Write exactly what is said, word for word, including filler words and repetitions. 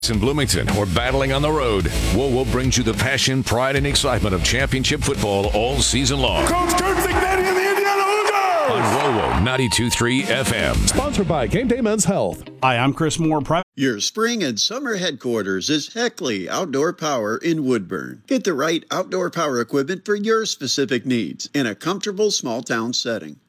in Bloomington or battling on the road, WoWo brings you the passion, pride, and excitement of championship football all season long. Coach Kurt Cignetti and the Indiana Hoosiers! On WoWo ninety-two point three F M. Sponsored by Game Day Men's Health. Hi, I'm Chris Moore. Your spring and summer headquarters is Heckley Outdoor Power in Woodburn. Get the right outdoor power equipment for your specific needs in a comfortable small town setting.